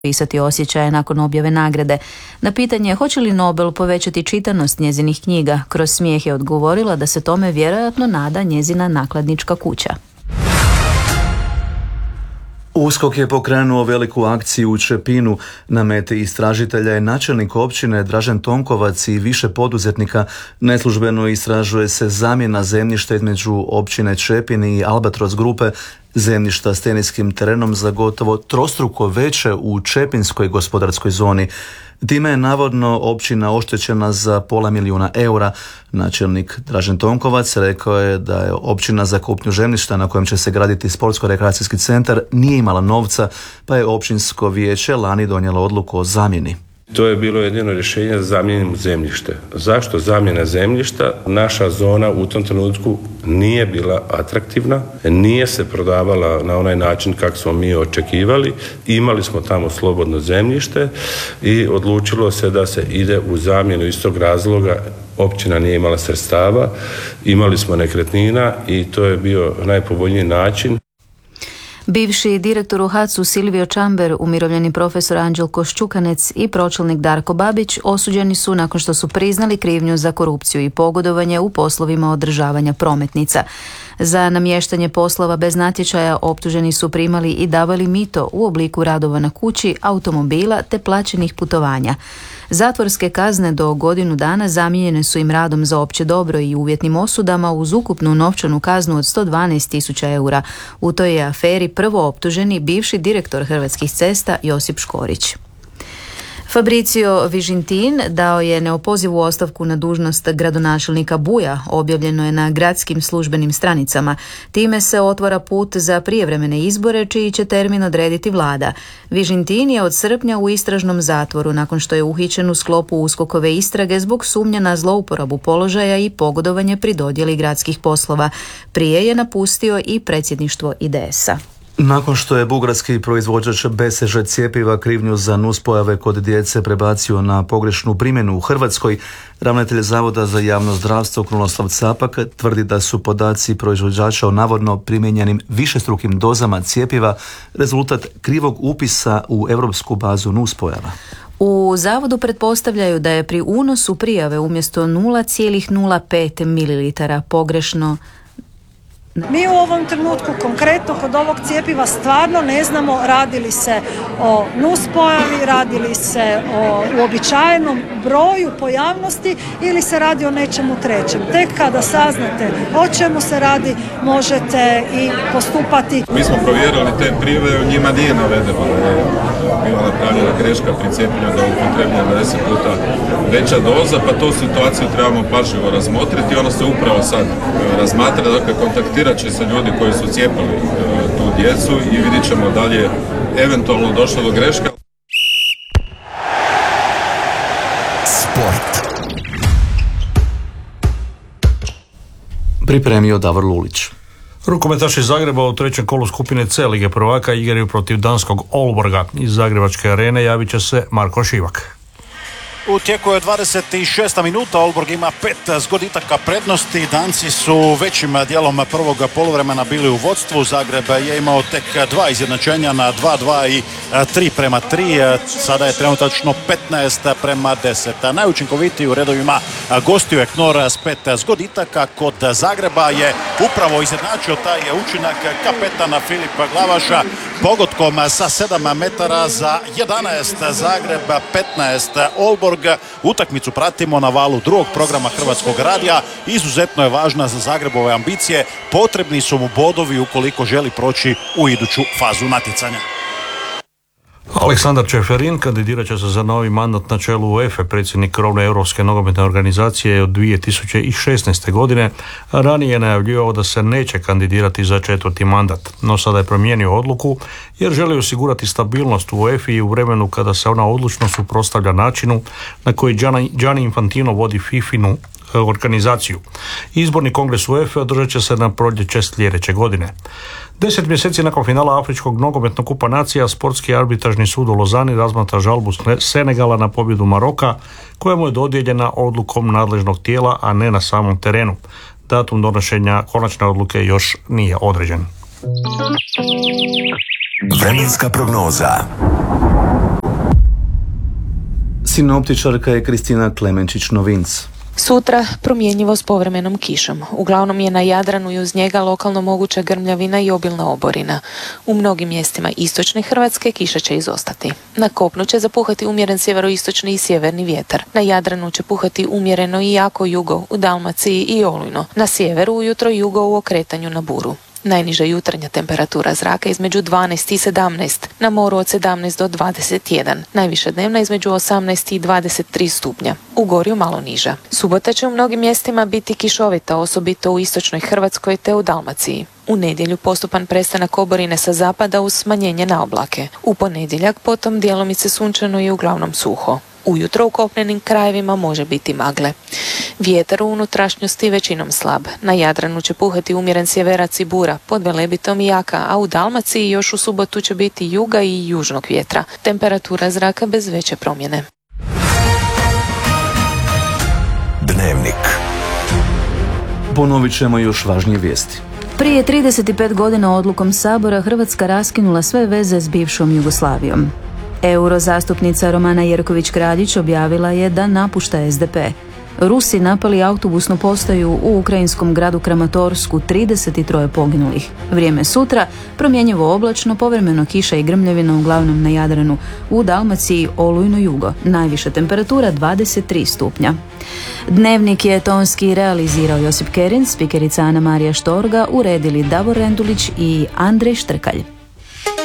pisati osjećaje nakon objave nagrade. Na pitanje hoće li Nobel povećati čitanost njezinih knjiga, kroz smijeh je odgovorila da se tome vjerojatno nada njezina nakladnička kuća. USKOK je pokrenuo veliku akciju u Čepinu. Na meti istražitelja je načelnik općine Dražen Tonkovac i više poduzetnika. Neslužbeno istražuje se zamjena zemljišta između općine Čepin i Albatros grupe, zemljišta s teniskim terenom za gotovo trostruko veće u Čepinskoj gospodarskoj zoni. Time je navodno općina oštećena za €500.000. Načelnik Dražen Tonkovac rekao je da je općina za kupnju zemljišta na kojem će se graditi sportsko-rekreacijski centar nije imala novca, pa je općinsko vijeće lani donijelo odluku o zamjeni. To je bilo jedino rješenje za zamjenu zemljište. Zašto zamjena zemljišta? Naša zona u tom trenutku nije bila atraktivna, nije se prodavala na onaj način kako smo mi očekivali. Imali smo tamo slobodno zemljište i odlučilo se da se ide u zamjenu iz tog razloga. Općina nije imala sredstava, imali smo nekretnina i to je bio najpovoljniji način. Bivši direktor u HAC-u Silvio Čamber, umirovljeni profesor Anđelko Šćukanec i pročelnik Darko Babić osuđeni su nakon što su priznali krivnju za korupciju i pogodovanje u poslovima održavanja prometnica. Za namještanje poslova bez natječaja optuženi su primali i davali mito u obliku radova na kući, automobila te plaćenih putovanja. Zatvorske kazne do godinu dana zamijenjene su im radom za opće dobro i uvjetnim osudama uz ukupnu novčanu kaznu od 112.000 eura. U toj je aferi prvo optuženi bivši direktor Hrvatskih cesta Josip Škorić. Fabrizio Vižintin dao je neopozivu ostavku na dužnost gradonačelnika Buja, objavljeno je na gradskim službenim stranicama. Time se otvara put za prijevremene izbore, čiji će termin odrediti vlada. Vižintin je od srpnja u istražnom zatvoru nakon što je uhićen u sklopu USKOK-ove istrage zbog sumnje na zlouporabu položaja i pogodovanje pri dodjeli gradskih poslova. Prije je napustio i predsjedništvo IDS-a. Nakon što je bugarski proizvođač BCG cjepiva krivnju za nuspojave kod djece prebacio na pogrešnu primjenu u Hrvatskoj, ravnatelj Zavoda za javno zdravstvo Krunoslav Capak tvrdi da su podaci proizvođača o navodno primijenjenim višestrukim dozama cjepiva rezultat krivog upisa u europsku bazu nuspojava. U zavodu pretpostavljaju da je pri unosu prijave umjesto 0,05 ml pogrešno. Mi u ovom trenutku konkretno kod ovog cjepiva stvarno ne znamo radi li se o nuspojavi, radi li se o uobičajenom broju pojavnosti ili se radi o nečemu trećem. Tek kada saznate o čemu se radi, možete i postupati. Mi smo provjerili te prijave, u njima nije navedeno da je bila napravljena greška pri cijepljenju, da je upotrebljena 10 puta veća doza, pa tu situaciju trebamo pažljivo razmotriti. Ono se upravo sad razmatra, dakle kontaktirati će se ljudi koji su cijepili tu djecu i vidjet ćemo da li je eventualno došlo do greška. Sport. Pripremio Davor Lulić. Rukometaši Zagreba u trećem kolu skupine C Lige prvaka igraju protiv danskog Aalborga. Iz Zagrebačke arene javit će se Marko Šivak. U tijeku je 26. minuta, Aalborg ima 5 zgoditaka prednosti. Danci su većim dijelom prvog poluvremena bili u vodstvu. Zagreb je imao tek 2 izjednačenja na 2-2 i 3-3. Sada je trenutačno 15-10. Najučinkovitiji u redovima gostiju je Knor s 5 zgoditaka. Kod Zagreba je upravo izjednačio taj učinak kapetana Filip Glavaša pogotkom sa 7 metara za 11 Zagreb, 15 Aalborg. Utakmicu pratimo na valu drugog programa Hrvatskog radija. Izuzetno je važna za Zagrebove ambicije. Potrebni su mu bodovi ukoliko želi proći u iduću fazu natjecanja. Aleksandar Čeferin kandidirat će se za novi mandat na čelu UEFA, predsjednik krovne europske nogometne organizacije od 2016. godine. Ranije je najavljivao da se neće kandidirati za 4. mandat, no sada je promijenio odluku jer želi osigurati stabilnost u UEFA i u vremenu kada se ona odlučno suprotstavlja načinu na koji Gianni Infantino vodi FIFA-inu organizaciju. Izborni kongres UEFA održat će se na proljeće sljedeće godine. 10 mjeseci nakon finala Afričkog nogometnog kupa nacija, sportski arbitražni sud u Lozani razmatra žalbu Senegala na pobjedu Maroka, koja mu je dodijeljena odlukom nadležnog tijela, a ne na samom terenu. Datum donošenja konačne odluke još nije određen. Vremenska prognoza. Sinoptičarka je Kristina Klemenčić-Novinc. Sutra promjenjivo s povremenom kišom. Uglavnom je na Jadranu i uz njega lokalno moguća grmljavina i obilna oborina. U mnogim mjestima istočne Hrvatske kiša će izostati. Na kopnu će zapuhati umjeren sjeveroistočni i sjeverni vjetar. Na Jadranu će puhati umjereno i jako jugo, u Dalmaciji i olujno. Na sjeveru ujutro jugo u okretanju na buru. Najniža jutarnja temperatura zraka između 12 i 17, na moru od 17 do 21, najviša dnevna između 18 i 23 stupnja, u Gorju malo niža. Subota će u mnogim mjestima biti kišovita, osobito u istočnoj Hrvatskoj te u Dalmaciji. U nedjelju postupan prestanak oborine sa zapada uz smanjenje na oblake. U ponedjeljak potom djelomice sunčano i uglavnom suho. Ujutro u kopnenim krajevima može biti magle. Vjetar u unutrašnjosti većinom slab. Na Jadranu će puhati umjeren sjeverac i bura, pod Velebitom i jaka, a u Dalmaciji još u subotu će biti juga i južnog vjetra. Temperatura zraka bez veće promjene. Dnevnik. Ponovit ćemo još važnije vijesti. Prije 35 godina odlukom Sabora Hrvatska raskinula sve veze s bivšom Jugoslavijom. Eurozastupnica Romana Jerković-Kraljić objavila je da napušta SDP. Rusi napali autobusnu postaju u ukrajinskom gradu Kramatorsku, 33 poginulih. Vrijeme sutra, promjenjivo oblačno, povremeno kiša i grmljavina uglavnom na Jadranu. U Dalmaciji olujno jugo, najviša temperatura 23 stupnja. Dnevnik je tonski realizirao Josip Kerin, spikerica Ana Marija Štorga, uredili Davor Rendulić i Andrej Štrkalj.